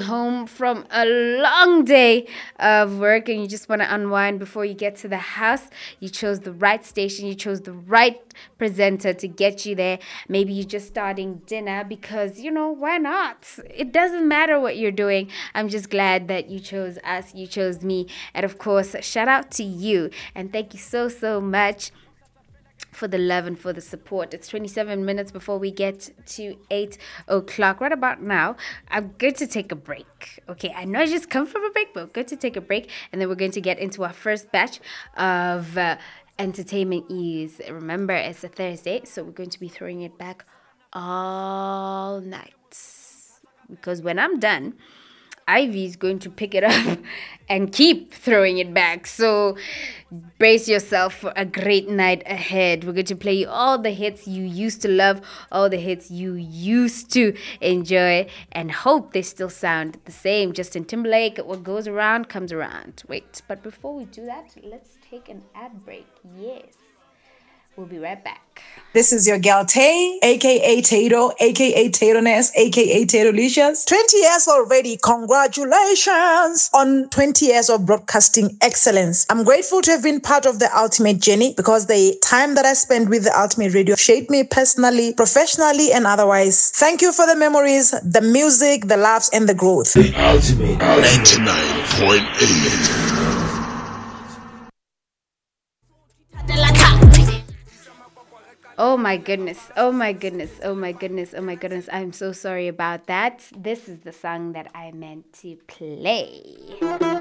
home from a long day of work and you just want to unwind before you get to the house, you chose the right station, you chose the right presenter to get you there. Maybe you're just starting dinner because, why not? It doesn't matter what you're doing. I'm just glad that you chose us, you chose me. And of course, shout out to you. And thank you so, so much for the love and for the support. It's 27 minutes before we get to 8 o'clock. Right about now, I'm going to take a break. Okay, I know I just come from a break, but we're going to take a break. And then we're going to get into our first batch of entertainment news. Remember, it's a Thursday, so we're going to be throwing it back all night. Because when I'm done, Ivy is going to pick it up and keep throwing it back. So brace yourself for a great night ahead. We're going to play you all the hits you used to love, all the hits you used to enjoy, and hope they still sound the same. Justin Timberlake, what goes around comes around. Wait, but before we do that, let's take an ad break. Yes. We'll be right back. This is your girl Tay, aka Tato, aka Tato-ness, aka Tato-licious. 20 years already. Congratulations on 20 years of broadcasting excellence. I'm grateful to have been part of the ultimate journey because the time that I spent with the ultimate radio shaped me personally, professionally, and otherwise. Thank you for the memories, the music, the laughs, and the growth. The ultimate 99.8. Oh my goodness. Oh my goodness. Oh my goodness. Oh my goodness. I'm so sorry about that. This is the song that I meant to play.